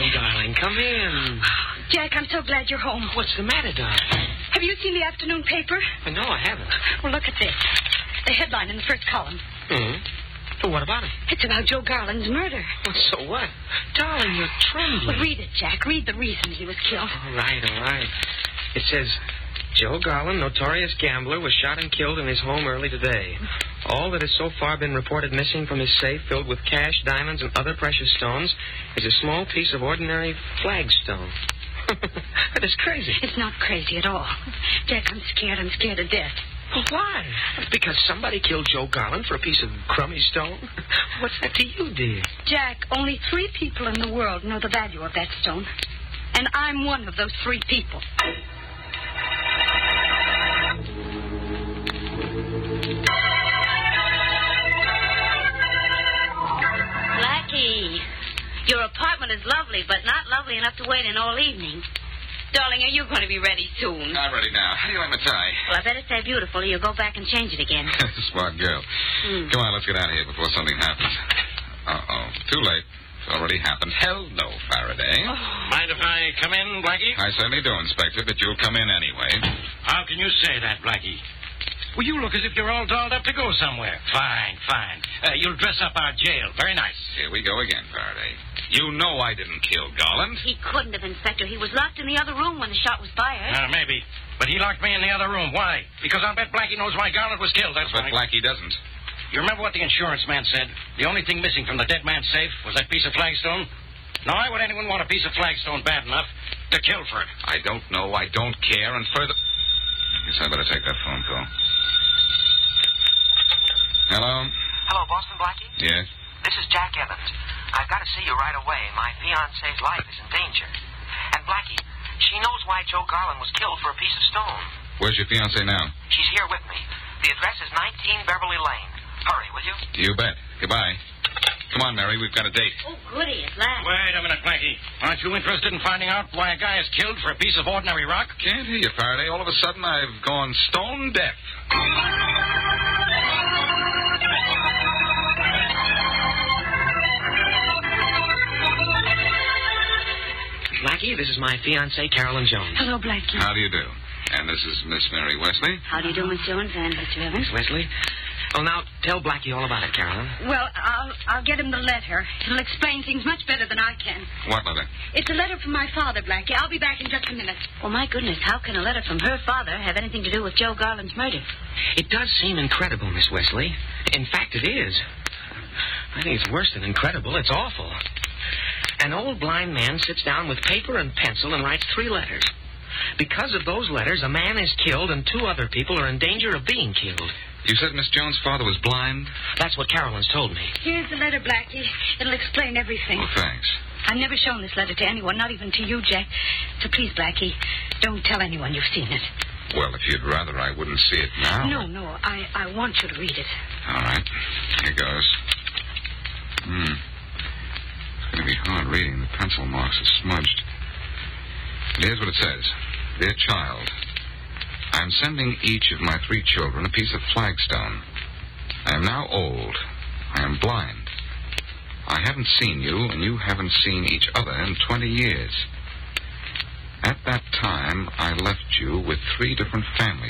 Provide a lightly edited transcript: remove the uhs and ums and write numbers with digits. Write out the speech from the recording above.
darling. Come in. Jack, I'm so glad you're home. What's the matter, darling? Have you seen the afternoon paper? No, I haven't. Well, look at this. The headline in the first column. Well, what about it? It's about Joe Garland's murder. Well, so what? Darling, you're trembling. Well, read it, Jack. Read the reason he was killed. All right. It says, Joe Garland, notorious gambler, was shot and killed in his home early today. All that has so far been reported missing from his safe filled with cash, diamonds, and other precious stones is a small piece of ordinary flagstone. That is crazy. It's not crazy at all. Jack, I'm scared. I'm scared to death. Well, why? Because somebody killed Joe Garland for a piece of crummy stone? What's that to you, dear? Jack, only 3 people in the world know the value of that stone. And I'm one of those 3 people. Blackie, your apartment is lovely, but not lovely enough to wait in all evening. Darling, are you going to be ready soon? I'm ready now. How do you like my tie? Well, I better stay beautiful or you'll go back and change it again. Smart girl. Come on, let's get out of here before something happens. Uh-oh. Too late. It's already happened. Hello, Faraday. Mind if I come in, Blackie? I certainly do, Inspector, but you'll come in anyway. How can you say that, Blackie? Well, you look as if you're all dolled up to go somewhere. Fine. You'll dress up our jail. Very nice. Here we go again, Faraday. You know I didn't kill Garland. He couldn't have, Inspector. He was locked in the other room when the shot was fired. Maybe. But he locked me in the other room. Why? Because I'll bet Blackie knows why Garland was killed. That's but why. Blackie doesn't. You remember what the insurance man said? The only thing missing from the dead man's safe was that piece of flagstone? Now, why would anyone want a piece of flagstone bad enough to kill for it? I don't know. I don't care. And further... Guess I better take that phone call. Hello? Hello, Boston Blackie? Yes? This is Jack Evans. I've got to see you right away. My fiancée's life is in danger. And Blackie, she knows why Joe Garland was killed for a piece of stone. Where's your fiancée now? She's here with me. The address is 19 Beverly Lane. Hurry, will you? You bet. Goodbye. Come on, Mary. We've got a date. Oh, goody, at last. Wait a minute, Blackie. Aren't you interested in finding out why a guy is killed for a piece of ordinary rock? Can't hear you, Faraday. All of a sudden, I've gone stone deaf. Blackie, this is my fiancée, Carolyn Jones. Hello, Blackie. How do you do? And this is Miss Mary Wesley. How do you do, Miss Jones and Mr. Evans? Miss Wesley? Well, now, tell Blackie all about it, Carolyn. Well, I'll get him the letter. It'll explain things much better than I can. What letter? It's a letter from my father, Blackie. I'll be back in just a minute. Well, my goodness, how can a letter from her father have anything to do with Joe Garland's murder? It does seem incredible, Miss Wesley. In fact, it is. I think it's worse than incredible. It's awful. An old blind man sits down with paper and pencil and writes 3 letters. Because of those letters, a man is killed and 2 other people are in danger of being killed. You said Miss Jones' father was blind? That's what Carolyn's told me. Here's the letter, Blackie. It'll explain everything. Well, thanks. I've never shown this letter to anyone, not even to you, Jack. So please, Blackie, don't tell anyone you've seen it. Well, if you'd rather I wouldn't see it now. No, I want you to read it. All right. Here goes. It's going to be hard reading. The pencil marks are smudged. And here's what it says. Dear child, I am sending each of my 3 children a piece of flagstone. I am now old. I am blind. I haven't seen you, and you haven't seen each other in 20 years. At that time, I left you with 3 different families.